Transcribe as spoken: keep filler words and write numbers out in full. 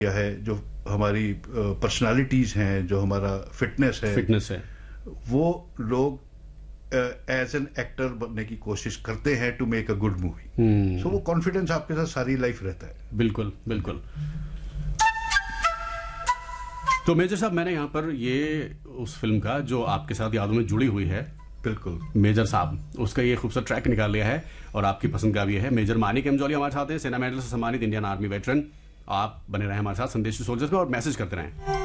क्या है, जो हमारी पर्सनालिटीज हैं, जो हमारा फिटनेस है फिटनेस है वो लोग एज एन एक्टर बनने की कोशिश करते हैं to make a good movie. सो वो कॉन्फिडेंस आपके साथ सारी लाइफ रहता है। बिल्कुल बिल्कुल। तो मेजर साहब, मैंने यहाँ पर ये उस फिल्म का जो आपके साथ यादों में जुड़ी हुई है, बिल्कुल मेजर साहब, उसका ये खूबसूरत ट्रैक निकाल लिया है और आपकी पसंद का भी है। मेजर मानिक एम जौहरी हमारे साथ हैं, सेना मेडल से सम्मानित इंडियन आर्मी वेटरन। आप बने रहे हमारे साथ संदेश टू सोल्जर्स में और मैसेज करते रहें।